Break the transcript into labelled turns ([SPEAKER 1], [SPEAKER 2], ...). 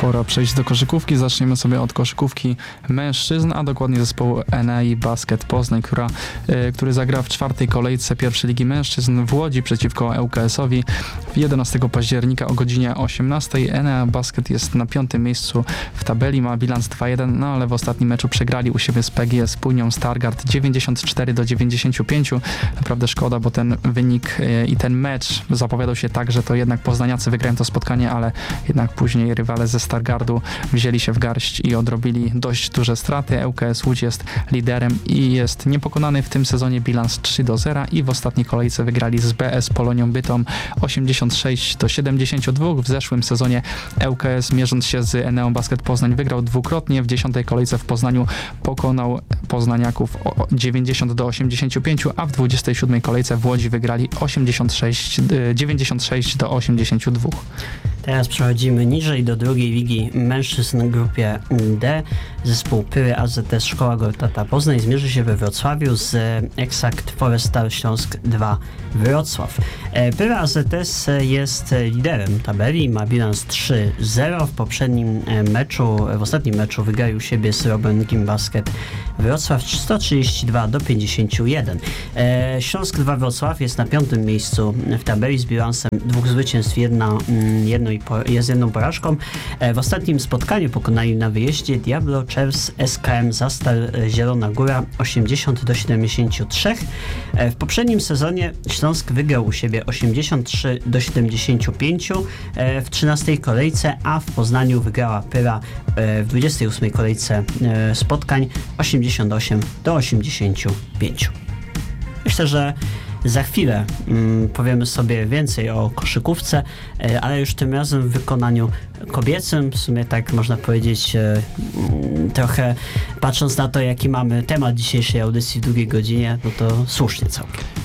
[SPEAKER 1] Pora przejść do koszykówki. Zaczniemy sobie od koszykówki mężczyzn, a dokładnie zespołu Enei Basket Poznań, który zagra w 4. kolejce pierwszej ligi mężczyzn w Łodzi przeciwko ŁKS-owi 11 października o godzinie 18. Enea Basket jest na 5. miejscu w tabeli, ma bilans 2-1, no ale w ostatnim meczu przegrali u siebie z PGS Płynią Stargard 94-95. Naprawdę szkoda, bo ten wynik i ten mecz zapowiadał się tak, że to jednak poznaniacy wygrają to spotkanie, ale jednak później rywale ze Stargardu wzięli się w garść i odrobili dość duże straty. ŁKS Łódź jest liderem i jest niepokonany w tym sezonie, bilans 3-0 i w ostatniej kolejce wygrali z BS Polonią Bytom 86-72. W zeszłym sezonie ŁKS, mierząc się z Eneą Basket Poznań, wygrał dwukrotnie. W 10. kolejce w Poznaniu pokonał poznaniaków 90-85, a w 27. kolejce w Łodzi wygrali 96-82.
[SPEAKER 2] Teraz przechodzimy niżej do drugiej ligi mężczyzn w grupie D. Zespół Pyry AZS Szkoła Gortata Poznań zmierzy się we Wrocławiu z Exact Forestal Śląsk 2 Wrocław. Pyra AZS jest liderem tabeli, ma bilans 3-0. W ostatnim meczu wygrał u siebie z Robin Gym Basket Wrocław 132-51. Śląsk 2 Wrocław jest na 5. miejscu w tabeli z bilansem 2 zwycięstw, z jedną porażką. W ostatnim spotkaniu pokonali na wyjeździe Diablo Czerws SKM Zastal Zielona Góra 80-73. W poprzednim sezonie Śląsk wygrał u siebie 83-75 w 13. kolejce, a w Poznaniu wygrała Pyra w 28. kolejce spotkań 88-85. Myślę, że za chwilę powiemy sobie więcej o koszykówce, ale już tym razem w wykonaniu kobiecym. W sumie tak można powiedzieć, trochę patrząc na to, jaki mamy temat dzisiejszej audycji w drugiej godzinie, no to słusznie całkiem.